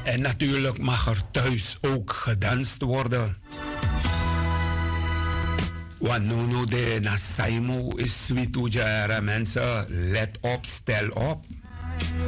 En natuurlijk mag er thuis ook gedanst worden. Want nu de Nasaimo is sweet ujara mensen. Let op, stel op.